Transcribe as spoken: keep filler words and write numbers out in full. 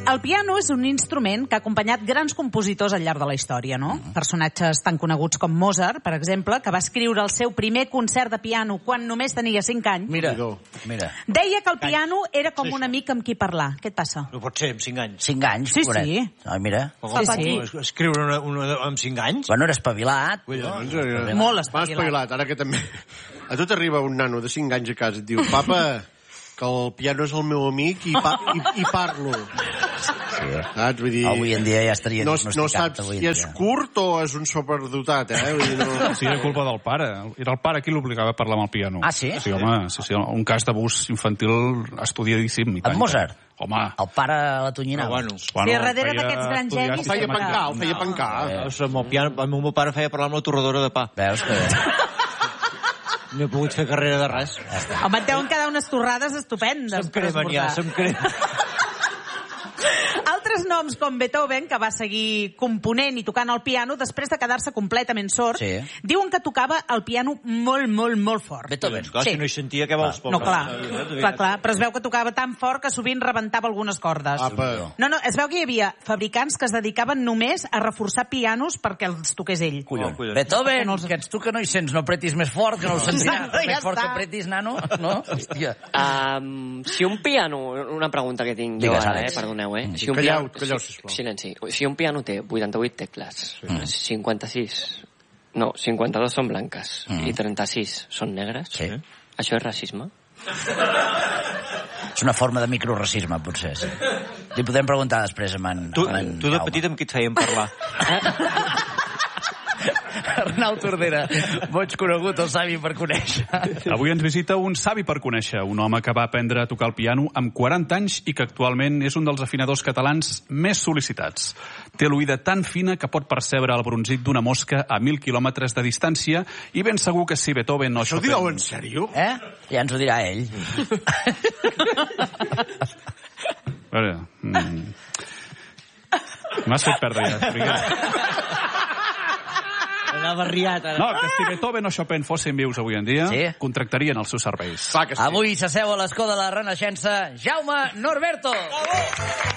El piano és un instrument que ha acompanyat grans compositors al llarg de la història, no? Mm. Personatges tan coneguts com Mozart, per exemple, que va escriure el seu primer concert de piano quan només tenia cinc anys. Mira, mira. Deia que el piano era com un amic amb qui parlar. Què et passa? No pot ser, amb cinc anys. Cinc anys, Sí, pobret. sí. Ai, mira. Sí, sí. Escriure una, una, amb cinc anys? Bueno, era espavilat. Ui, doncs, era... Molt M'ha espavilat. espavilat, ara que també... A tu t'arriba un nano de cinc anys a casa i et diu, papa, que el piano és el meu amic i, pa i, i parlo. Sí. Saps? Vull dir... Avui en dia ja estaria no, diagnosticat. no saps si és curt o és un superdotat, eh? Vull dir, no... Sí, era culpa del pare. Era el pare qui l'obligava a parlar amb el piano. Ah, sí? Sí, home, sí, sí, un cas d'abús infantil estudiadíssim. I tant, Amb Mozart? Home. El pare la tonyinava. Bueno, Sí, darrere d'aquests grans genis... El feia pencar, el feia pencar. Amb el piano, el meu pare feia parlar amb la torradora de pa. Veus que... No he pogut fer carrera de res. Home, et deuen quedar unes torrades estupendes. Se'm cremen ja, se'm cremen. Altres noms com Beethoven, que va seguir component i tocant el piano després de quedar-se completament sord, Sí. diuen que tocava el piano molt, molt, molt fort. Beethoven. Clar, Sí. si no hi sentia, què vols? No, clar, clar, clar, però es veu que tocava tan fort que sovint rebentava algunes cordes. Apa. No, no, es veu que hi havia fabricants que es dedicaven només a reforçar pianos perquè els toqués ell. Collons. Oh, collons. Beethoven, Que no els- que ets tu que no hi sents, no apretis més fort, que no ho sentiràs. Ja Més fort està. que apretis, nano, no? Hòstia. Um, si un piano... Una pregunta que tinc jo Digues, ara, eh? Àlex. Perdoneu, eh? Si un Calleu, piano, calleu, si- sisplau. Silenci. Si un piano té vuitanta-vuit tecles, cinquanta-sis... No, cinquanta-dos són blanques Mm. i trenta-sis són negres, Sí. això és racisme? És una forma de microracisme, potser. Sí. Li podem preguntar després a en, Tu, a en tu de Jaume. petit amb qui et feien parlar? Arnau Tordera, boig conegut, el savi per conèixer. Avui ens visita un savi per conèixer, un home que va aprendre a tocar el piano amb quaranta anys i que actualment és un dels afinadors catalans més sol·licitats. Té l'oïda tan fina que pot percebre el bronzit d'una mosca a mil quilòmetres de distància i ben segur que si Beethoven no... Això ho dieu en sèrio? Eh? Ja ens ho dirà ell. A veure... Mm... M'has fet perdre ja, Figueres. Anava riat, ara. No, que si Beethoven o Chopin fossin vius avui en dia, Sí? contractarien els seus serveis. Clar que sí. Avui s'asseu a l'escó de la Renaixença Jaume Norberto. Bravo!